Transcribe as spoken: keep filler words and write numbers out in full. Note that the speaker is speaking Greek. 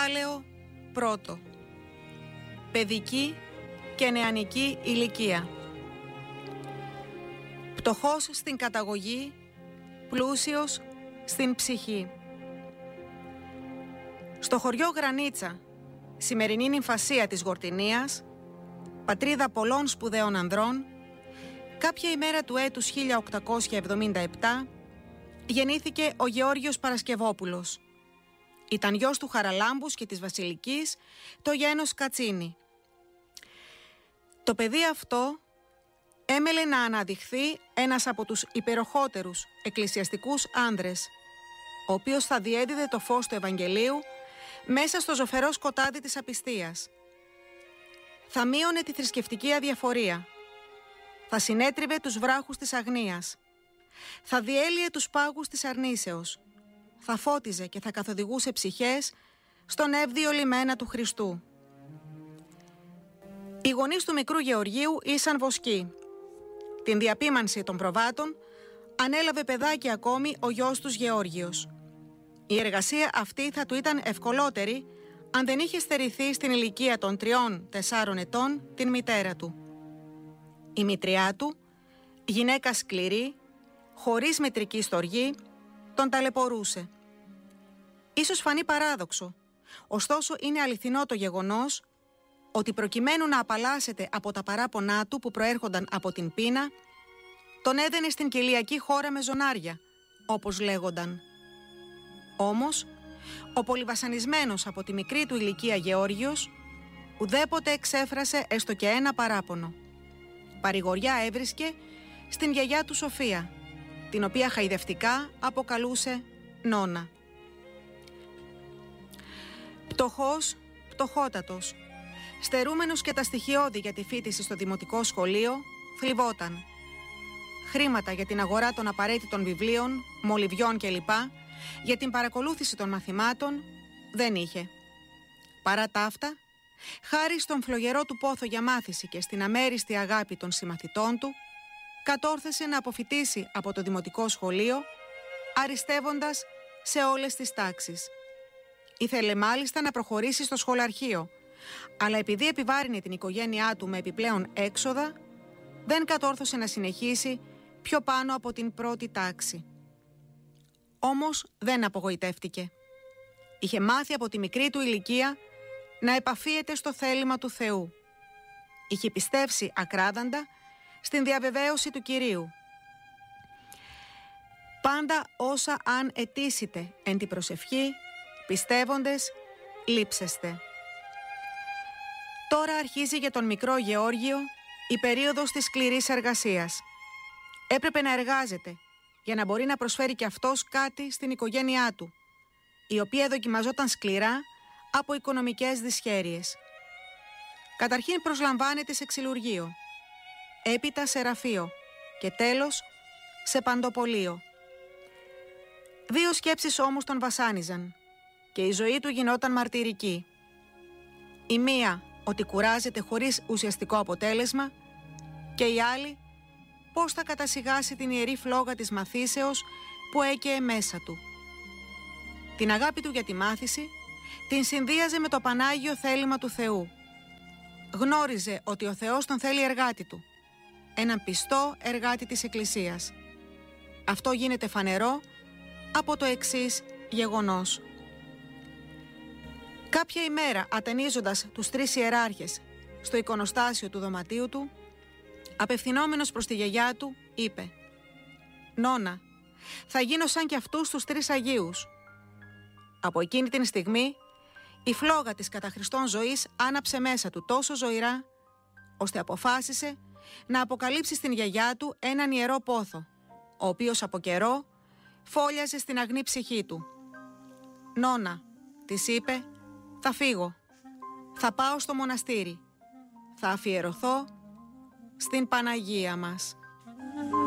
Κεφάλαιο πρώτο. Παιδική και νεανική ηλικία. Πτωχός στην καταγωγή, πλούσιος στην ψυχή. Στο χωριό Γρανίτσα, σημερινή νυμφασία της Γορτινίας, πατρίδα πολλών σπουδαίων ανδρών, κάποια ημέρα του έτους χίλια οκτακόσια εβδομήντα επτά γεννήθηκε ο Γεώργιος Παρασκευόπουλος. Ήταν γιος του Χαραλάμπους και της Βασιλικής, το γένος Κατσίνη. Το παιδί αυτό έμελε να αναδειχθεί ένας από τους υπεροχότερους εκκλησιαστικούς άνδρες, ο οποίος θα διέδιδε το φως του Ευαγγελίου μέσα στο ζωφερό σκοτάδι της απιστίας. Θα μείωνε τη θρησκευτική αδιαφορία. Θα συνέτριβε τους βράχους της αγνίας. Θα διέλυε τους πάγους της αρνήσεως. Θα φώτιζε και θα καθοδηγούσε ψυχές στον εύδιο λιμένα του Χριστού. Οι γονείς του μικρού Γεωργίου ήσαν βοσκοί. Την διαπίμανση των προβάτων ανέλαβε παιδάκι ακόμη ο γιος τους Γεώργιος. Η εργασία αυτή θα του ήταν ευκολότερη αν δεν είχε στερηθεί στην ηλικία των τριών τεσσάρων ετών την μητέρα του. Η μητριά του, γυναίκα σκληρή, χωρίς μητρική στοργή, τον ταλαιπωρούσε. Ίσως φανεί παράδοξο, ωστόσο είναι αληθινό το γεγονός ότι προκειμένου να απαλλάσσεται από τα παράπονά του που προέρχονταν από την πείνα, τον έδαινε στην κοιλιακή χώρα με ζωνάρια, όπως λέγονταν. Όμως, ο πολυβασανισμένος από τη μικρή του ηλικία Γεώργιος ουδέποτε εξέφρασε έστω και ένα παράπονο. Παρηγοριά έβρισκε στην γιαγιά του Σοφία, την οποία χαϊδευτικά αποκαλούσε Νόνα. Πτωχός, πτωχότατος, στερούμενος και τα στοιχειώδη για τη φοιτηση στο δημοτικό σχολείο, θλιβόταν. Χρήματα για την αγορά των απαραίτητων βιβλίων, μολυβιών κλπ, για την παρακολούθηση των μαθημάτων, δεν είχε. Παρά τα αυτά, χάρη στον φλογερό του πόθο για μάθηση και στην αμέριστη αγάπη των συμμαθητών του, κατόρθωσε να αποφοιτήσει από το δημοτικό σχολείο, αριστεύοντας σε όλες τις τάξεις. Ήθελε μάλιστα να προχωρήσει στο σχολαρχείο, αλλά επειδή επιβάρυνε την οικογένειά του με επιπλέον έξοδα, δεν κατόρθωσε να συνεχίσει πιο πάνω από την πρώτη τάξη. Όμως δεν απογοητεύτηκε. Είχε μάθει από τη μικρή του ηλικία να επαφίεται στο θέλημα του Θεού. Είχε πιστεύσει ακράδαντα στην διαβεβαίωση του Κυρίου. Πάντα όσα αν αιτήσετε εν την προσευχή, πιστεύοντες, λείψεστε. Τώρα αρχίζει για τον μικρό Γεώργιο η περίοδος της σκληρής εργασίας. Έπρεπε να εργάζεται για να μπορεί να προσφέρει και αυτός κάτι στην οικογένειά του, η οποία δοκιμαζόταν σκληρά από οικονομικές δυσχέρειες. Καταρχήν προσλαμβάνεται σε ξυλουργείο, έπειτα σε ραφείο και τέλος σε παντοπολείο. Δύο σκέψεις όμως τον βασάνιζαν και η ζωή του γινόταν μαρτυρική. Η μία ότι κουράζεται χωρίς ουσιαστικό αποτέλεσμα και η άλλη πώς θα κατασιγάσει την ιερή φλόγα της μαθήσεως που έκαιε μέσα του. Την αγάπη του για τη μάθηση την συνδύαζε με το πανάγιο θέλημα του Θεού. Γνώριζε ότι ο Θεός τον θέλει εργάτη του, έναν πιστό εργάτη της Εκκλησίας. Αυτό γίνεται φανερό από το εξής γεγονός. Κάποια ημέρα, ατενίζοντας τους τρεις ιεράρχες στο εικονοστάσιο του δωματίου του, απευθυνόμενος προς τη γιαγιά του, είπε «Νόνα, θα γίνω σαν κι αυτούς τους τρεις Αγίους». Από εκείνη την στιγμή, η φλόγα της κατά Χριστόν ζωής άναψε μέσα του τόσο ζωηρά, ώστε αποφάσισε να αποκαλύψει στην γιαγιά του έναν ιερό πόθο, ο οποίος από καιρό φόλιαζε στην αγνή ψυχή του. «Νόνα», της είπε, «θα φύγω, θα πάω στο μοναστήρι, θα αφιερωθώ στην Παναγία μας».